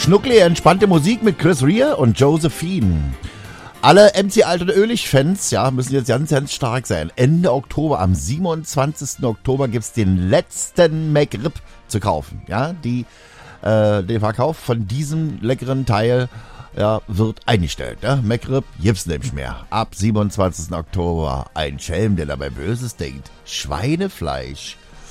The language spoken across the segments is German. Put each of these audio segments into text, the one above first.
schnucklige, entspannte Musik mit Chris Rea und Josephine. Alle MC Alt und Oehlich-Fans, ja, müssen jetzt ganz, ganz stark sein. Ende Oktober, am 27. Oktober gibt's den letzten McRib zu kaufen. Ja, der Verkauf von diesem leckeren Teil, ja, wird eingestellt. Ja? McRib gibt's nämlich mehr. Ab 27. Oktober. Ein Schelm, der dabei Böses denkt. Schweinefleisch.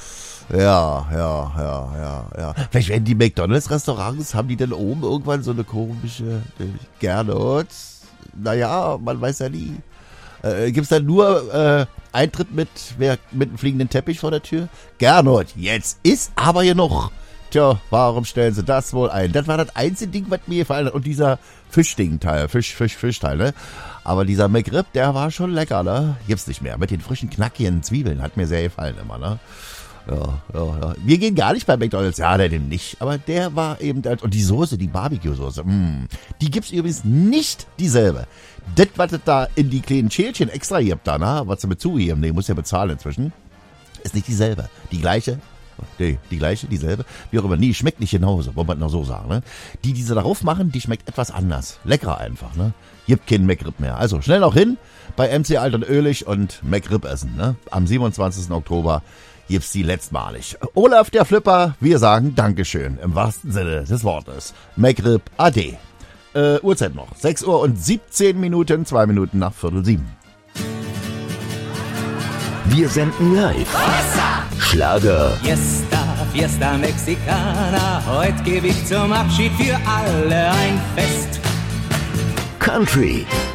Ja. Vielleicht werden die McDonalds-Restaurants, haben die denn oben irgendwann so eine komische Gernot? Naja, man weiß ja nie. Gibt's da nur Eintritt mit einem fliegenden Teppich vor der Tür? Gernot, jetzt ist aber hier noch. Tja, warum stellen sie das wohl ein? Das war das einzige Ding, was mir gefallen hat. Und dieser Fischding-Teil, Fischteil, ne? Aber dieser McRib, der war schon lecker, ne? Gibt's nicht mehr. Mit den frischen, knackigen Zwiebeln hat mir sehr gefallen immer, ne? Ja. Wir gehen gar nicht bei McDonalds. Ja, der dem nicht. Aber der war eben, und die Soße, die Barbecue-Soße, die gibt's übrigens nicht dieselbe. Das, was es da in die kleinen Schälchen extra gibt da, ne? Was sie mit zugeben, nee, muss ja bezahlen inzwischen, ist nicht dieselbe. Die gleiche, dieselbe, wie auch immer. Nee, schmeckt nicht genauso, wollen wir noch so sagen, ne? Die sie darauf machen, die schmeckt etwas anders. Leckerer einfach, ne? Gibt keinen McRib mehr. Also schnell noch hin bei MC Alt und Oehlich und McRib essen, ne? Am 27. Oktober gibt's die letztmalig. Olaf der Flipper, wir sagen Dankeschön, im wahrsten Sinne des Wortes. McRib AD. Uhrzeit noch, 6 Uhr und 17 Minuten, 2 Minuten nach 6:45. Wir senden live. Schlager. Fiesta Mexicana, heute gebe ich zum Abschied für alle ein Fest. Country.